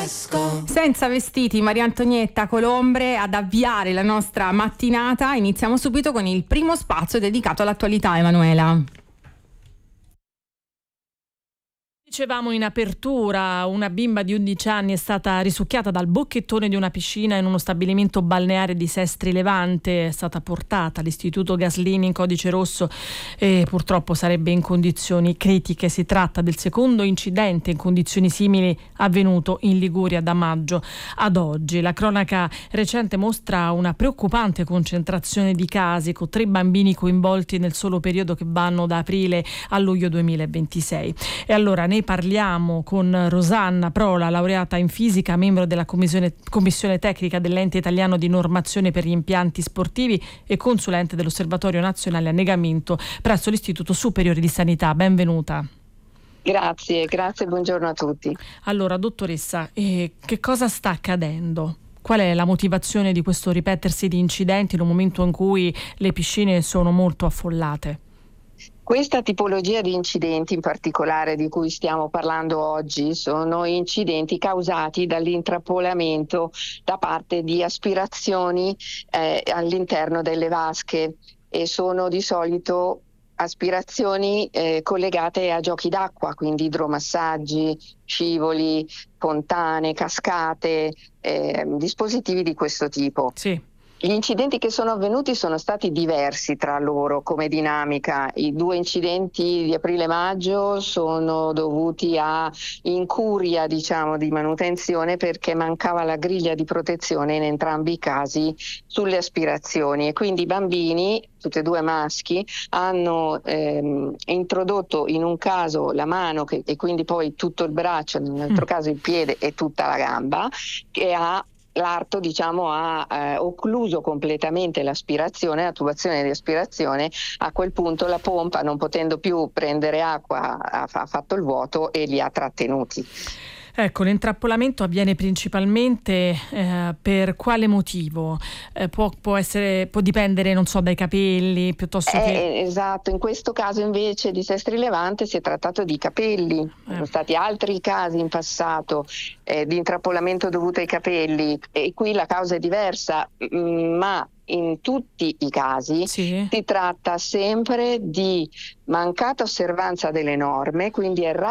Senza vestiti, Maria Antonietta Colombre ad avviare la nostra mattinata. Iniziamo subito con il primo spazio dedicato all'attualità, Emanuela. Dicevamo in apertura, una bimba di 11 anni è stata risucchiata dal bocchettone di una piscina in uno stabilimento balneare di Sestri Levante, è stata portata all'istituto Gaslini in codice rosso e purtroppo sarebbe in condizioni critiche. Si tratta del secondo incidente in condizioni simili avvenuto in Liguria da maggio ad oggi. La cronaca recente mostra una preoccupante concentrazione di casi, con 3 bambini coinvolti nel solo periodo che vanno da aprile a luglio 2026. E allora ne parliamo con Rosanna Prola, laureata in fisica, membro della commissione tecnica dell'ente italiano di normazione per gli impianti sportivi e consulente dell'Osservatorio Nazionale Annegamento presso l'Istituto Superiore di Sanità. Benvenuta. Grazie, buongiorno a tutti. Allora, dottoressa, che cosa sta accadendo? Qual è la motivazione di questo ripetersi di incidenti in un momento in cui le piscine sono molto affollate? Questa tipologia di incidenti in particolare di cui stiamo parlando oggi sono incidenti causati dall'intrappolamento da parte di aspirazioni all'interno delle vasche e sono di solito aspirazioni collegate a giochi d'acqua, quindi idromassaggi, scivoli, fontane, cascate, dispositivi di questo tipo. Sì. Gli incidenti che sono avvenuti sono stati diversi tra loro come dinamica. I 2 incidenti di aprile-maggio sono dovuti a incuria, di manutenzione, perché mancava la griglia di protezione in entrambi i casi sulle aspirazioni e quindi i bambini, tutti e 2 maschi, hanno introdotto in un caso la mano e quindi poi tutto il braccio, nell'altro caso il piede e tutta la gamba, che l'arto ha occluso completamente l'aspirazione, la tubazione di aspirazione. A quel punto la pompa, non potendo più prendere acqua, ha fatto il vuoto e li ha trattenuti. Ecco, l'intrappolamento avviene principalmente per quale motivo? Può dipendere, non so, dai capelli piuttosto che... Esatto, in questo caso invece di Sestri Levante si è trattato di capelli. Sono stati altri casi in passato di intrappolamento dovuto ai capelli e qui la causa è diversa, ma in tutti i casi si tratta sempre di mancata osservanza delle norme, quindi